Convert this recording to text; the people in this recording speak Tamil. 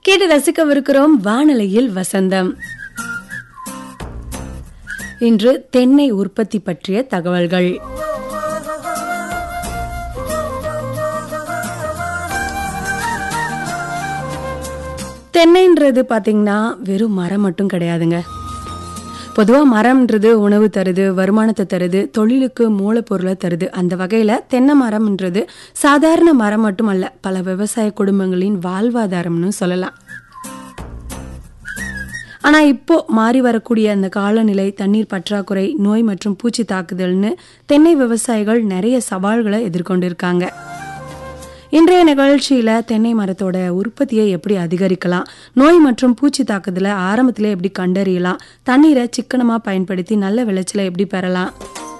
கேட்டு ரசிக்கவிருக்கிறோம் வானொலியில் வசந்தம். இன்று தென்னை உற்பத்தி பற்றிய தகவல்கள். தென்னைன்றது பாத்தீங்கன்னா வெறும் மரம் மட்டும் கிடையாதுங்க. பொதுவாக மரம்ன்றது உணவு தருது, வருமானத்தை தருது, தொழிலுக்கு மூலப்பொருளை தருது. அந்த வகையில் தென்னை மரம்ன்றது சாதாரண மரம் மட்டுமல்ல, பல விவசாய குடும்பங்களின் வாழ்வாதாரம்னு சொல்லலாம். ஆனால் இப்போ மாறி வரக்கூடிய அந்த காலநிலை, தண்ணீர் பற்றாக்குறை, நோய் மற்றும் பூச்சி தாக்குதல்னு தென்னை விவசாயிகள் நிறைய சவால்களை எதிர்கொண்டிருக்காங்க. இன்றைய நிகழ்ச்சியில தென்னை மரத்தோட உற்பத்தியை எப்படி அதிகரிக்கலாம், நோய் மற்றும் பூச்சி தாக்குதலை ஆரம்பத்திலே எப்படி கண்டறியலாம், தண்ணீரை சிக்கனமா பயன்படுத்தி நல்ல விளைச்சலை எப்படி பெறலாம்,